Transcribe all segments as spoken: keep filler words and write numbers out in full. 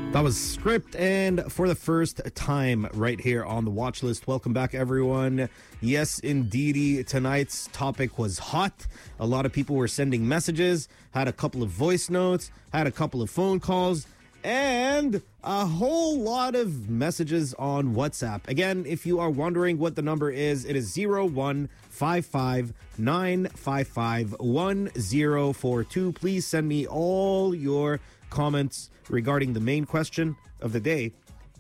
That was Script, and for the first time right here on the watch list. Welcome back, everyone. Yes, indeedy, tonight's topic was hot. A lot of people were sending messages, had a couple of voice notes, had a couple of phone calls, and a whole lot of messages on WhatsApp. Again, if you are wondering what the number is, it is zero one five five nine five five one zero four two. Please send me all your comments regarding the main question of the day.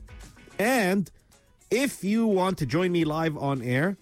And if you want to join me live on air,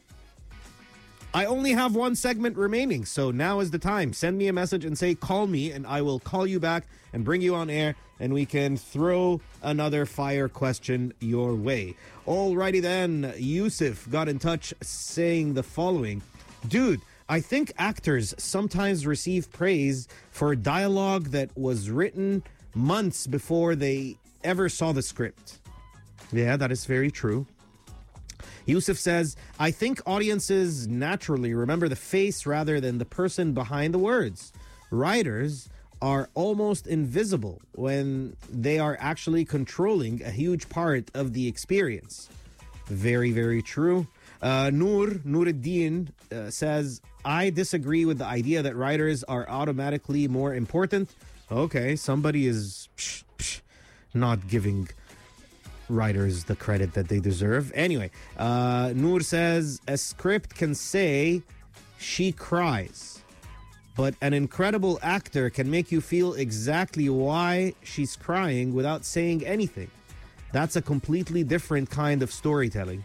I only have one segment remaining, so now is the time. Send me a message and say, call me, and I will call you back and bring you on air, and we can throw another fire question your way. Alrighty then, Yusuf got in touch saying the following. Dude, I think actors sometimes receive praise for dialogue that was written months before they ever saw the script. Yeah, that is very true. Yusuf says, I think audiences naturally remember the face rather than the person behind the words. Writers are almost invisible when they are actually controlling a huge part of the experience. Very, very true. Uh, Noor, Nuruddin uh, says, I disagree with the idea that writers are automatically more important. Okay, somebody is psh, psh, not giving writers the credit that they deserve. Anyway, uh, Noor says, a script can say she cries, but an incredible actor can make you feel exactly why she's crying without saying anything. That's a completely different kind of storytelling.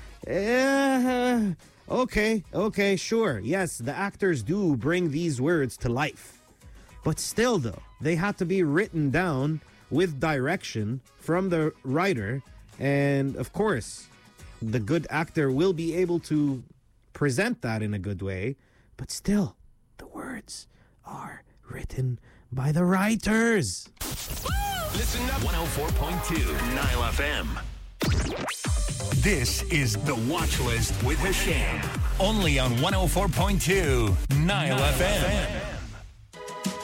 Uh, okay, okay, sure. Yes, the actors do bring these words to life. But still, though, they have to be written down with direction from the writer. And, of course, the good actor will be able to present that in a good way. But still, the words are written by the writers. Listen up. one oh four point two Nile F M. This is The Watch List with Hasham. Only on one oh four point two Nile, Nile F M. F M.